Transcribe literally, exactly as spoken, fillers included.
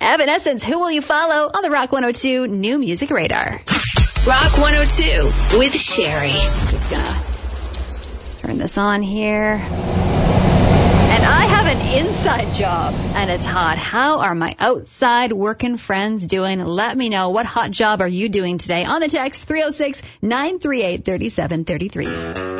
Evanescence, Who Will You Follow? On the Rock one oh two New Music Radar. Rock one oh two with Sherry. Just gonna turn this on here. And I have an inside job, and it's hot. How are my outside working friends doing? Let me know. What hot job are you doing today? On the text, three oh six, nine three eight, three seven three three.